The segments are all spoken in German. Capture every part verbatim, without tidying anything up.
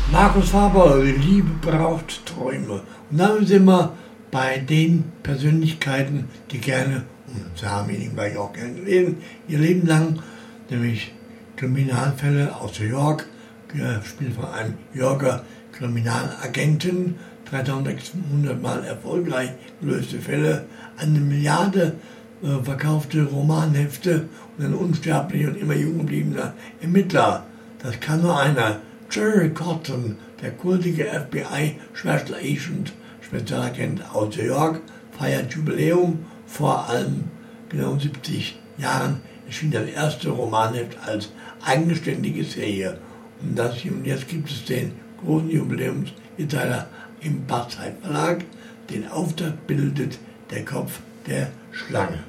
Markus Faber, Liebe braucht Träume. Und dann sind wir bei den Persönlichkeiten, die gerne, und sie haben ihn gleich auch gerne gelesen, ihr Leben lang, nämlich Kriminalfälle aus New York, gespielt von einem Yorker Kriminalagenten, dreitausendsechshundert Mal erfolgreich gelöste Fälle, eine Milliarde äh, verkaufte Romanhefte und ein unsterblicher und immer jung gebliebener Ermittler. Das kann nur einer. Jerry Cotton, der kultige F B I Special Agent, Spezialagent aus New York, feiert Jubiläum. Vor allem genau siebzig Jahren erschien das erste Romanheft als eigenständige Serie. Und, das, und jetzt gibt es den großen Jubiläumsmitteiler im Barzeit Verlag. Den Auftakt bildet der Kopf der Schlange.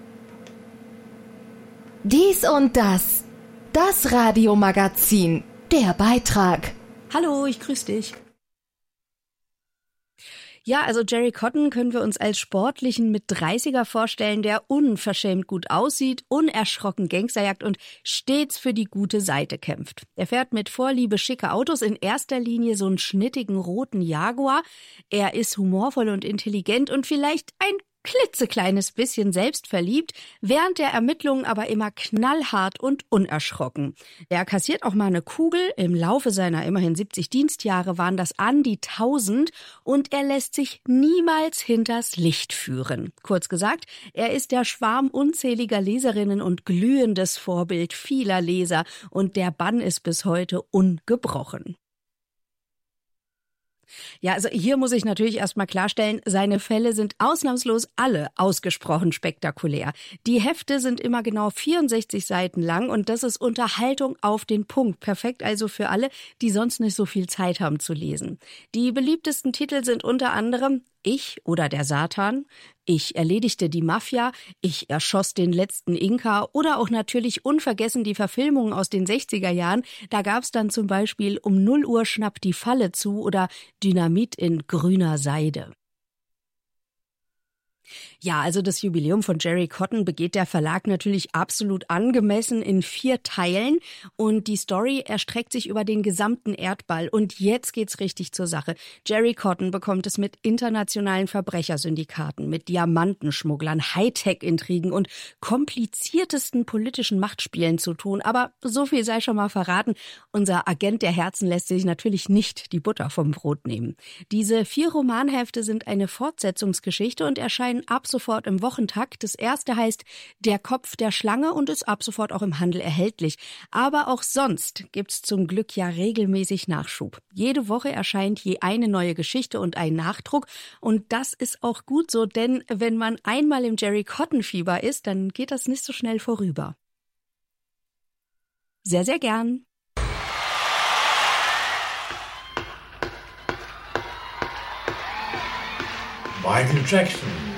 Dies und das. Das Radiomagazin. Der Beitrag. Hallo, ich grüße dich. Ja, also Jerry Cotton können wir uns als sportlichen Mit-dreißiger vorstellen, der unverschämt gut aussieht, unerschrocken Gangster jagt und stets für die gute Seite kämpft. Er fährt mit Vorliebe schicke Autos, in erster Linie so einen schnittigen roten Jaguar. Er ist humorvoll und intelligent und vielleicht ein klitzekleines bisschen selbstverliebt, während der Ermittlungen aber immer knallhart und unerschrocken. Er kassiert auch mal eine Kugel. Im Laufe seiner immerhin siebzig Dienstjahre waren das an die tausend und er lässt sich niemals hinters Licht führen. Kurz gesagt, er ist der Schwarm unzähliger Leserinnen und glühendes Vorbild vieler Leser und der Bann ist bis heute ungebrochen. Ja, also hier muss ich natürlich erstmal klarstellen, seine Fälle sind ausnahmslos alle ausgesprochen spektakulär. Die Hefte sind immer genau vierundsechzig Seiten lang und das ist Unterhaltung auf den Punkt. Perfekt also für alle, die sonst nicht so viel Zeit haben zu lesen. Die beliebtesten Titel sind unter anderem Ich oder der Satan, Ich erledigte die Mafia, Ich erschoss den letzten Inka oder auch natürlich unvergessen die Verfilmungen aus den sechziger Jahren. Da gab's dann zum Beispiel Um null Uhr schnappt die Falle zu oder Dynamit in grüner Seide. Ja, also das Jubiläum von Jerry Cotton begeht der Verlag natürlich absolut angemessen in vier Teilen und die Story erstreckt sich über den gesamten Erdball und jetzt geht's richtig zur Sache. Jerry Cotton bekommt es mit internationalen Verbrechersyndikaten, mit Diamantenschmugglern, Hightech-Intrigen und kompliziertesten politischen Machtspielen zu tun, aber so viel sei schon mal verraten, unser Agent der Herzen lässt sich natürlich nicht die Butter vom Brot nehmen. Diese vier Romanhefte sind eine Fortsetzungsgeschichte und erscheinen ab sofort im Wochentakt. Das erste heißt Der Kopf der Schlange und ist ab sofort auch im Handel erhältlich. Aber auch sonst gibt's zum Glück ja regelmäßig Nachschub. Jede Woche erscheint je eine neue Geschichte und ein Nachdruck. Und das ist auch gut so, denn wenn man einmal im Jerry Cotton-Fieber ist, dann geht das nicht so schnell vorüber. Sehr, sehr gern. Michael Jackson.